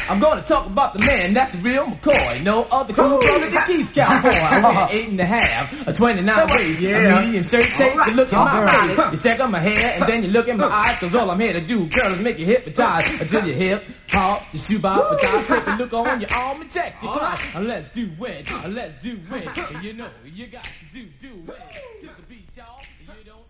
I'm gonna talk about the man that's a real McCoy. No other cool brother than Keith Cowboy. I wear 8.5, a 29 waist, a medium shirt. Take a look at my face. You check on my hair and then you look at my eyes. Cause all I'm here to do, girl, is make you hypnotize until your hip, hop, your shoe bob, take a look on your arm and check it. Come on, let's do it, let's do it. You know you got to do it. To the beat, y'all. You don't